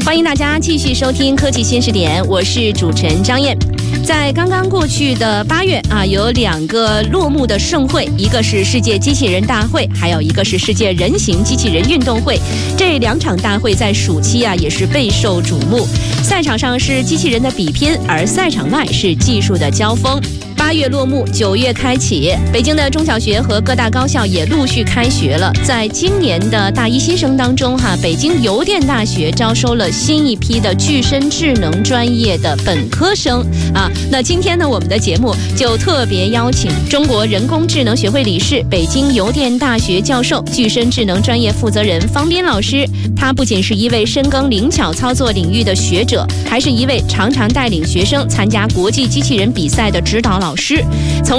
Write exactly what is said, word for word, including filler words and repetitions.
欢迎大家继续收听科技新视点，我是主持人张燕。在刚刚过去的八月啊，有两个落幕的盛会，一个是世界机器人大会，还有一个是世界人形机器人运动会。这两场大会在暑期啊也是备受瞩目。赛场上是机器人的比拼，而赛场外是技术的交锋。八月落幕，九月开启，北京的中小学和各大高校也陆续开学了。在今年的大一新生当中哈，北京邮电大学招收了新一批的具身智能专业的本科生啊。那今天呢，我们的节目就特别邀请中国人工智能学会理事、北京邮电大学教授、具身智能专业负责人方斌老师。他不仅是一位深耕灵巧操作领域的学者，还是一位常常带领学生参加国际机器人比赛的指导老师。从